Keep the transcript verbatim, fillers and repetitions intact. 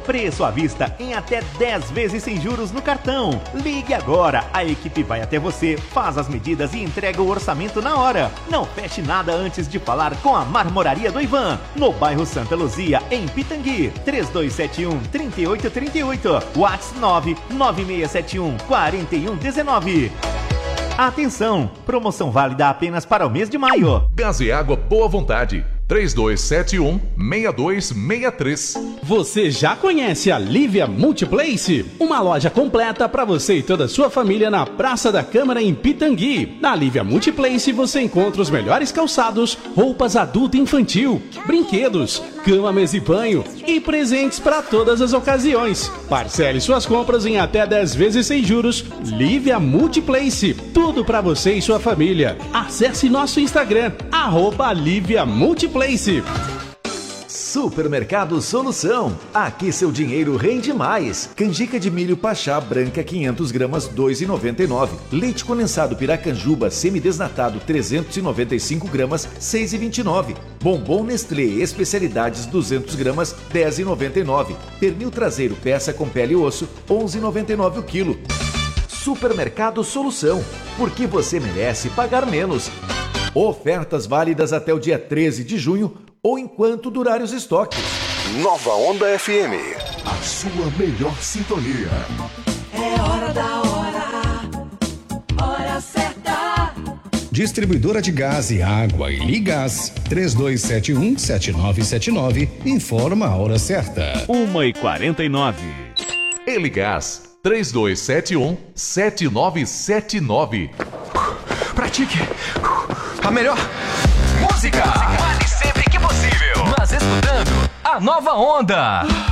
Preço à vista em até dez vezes sem juros no cartão. Ligue agora, a equipe vai até você, faz as medidas e entrega o orçamento na hora. Não feche nada antes de falar com a Marmoraria do Ivan, no bairro Santa Luzia, em Pitangui. três dois sete um, três oito três oito, WhatsApp nove nove seis sete um, quatro um um nove. Atenção, promoção válida apenas para o mês de maio. Gás e água Boa Vontade, três dois sete um, seis dois seis três. Você já conhece a Lívia Multiplace? Uma loja completa para você e toda a sua família na Praça da Câmara em Pitangui. Na Lívia Multiplace você encontra os melhores calçados, roupas adulto e infantil, brinquedos, cama, mesa e banho e presentes para todas as ocasiões. Parcele suas compras em até dez vezes sem juros. Lívia Multiplace, tudo para você e sua família. Acesse nosso Instagram, arroba Lívia Multiplace. Supermercado Solução. Aqui seu dinheiro rende mais. Canjica de milho Pachá branca quinhentas gramas dois reais e noventa e nove. Leite condensado Piracanjuba semidesnatado trezentos e noventa e cinco gramas seis reais e vinte e nove. Bombom Nestlé especialidades duzentas gramas dez reais e noventa e nove. Pernil traseiro peça com pele e osso onze reais e noventa e nove o quilo. Supermercado Solução. Porque você merece pagar menos. Ofertas válidas até o dia treze de junho ou enquanto durar os estoques. Nova Onda F M. A sua melhor sintonia. É hora da hora. Hora certa. Distribuidora de gás e água e Ligás. três dois sete um, sete nove sete nove. Informa a hora certa. uma e quarenta e nove. Eligás, três dois sete um, sete nove sete nove. Pratique a melhor música. Vale sempre que possível. Mas escutando a Nova Onda.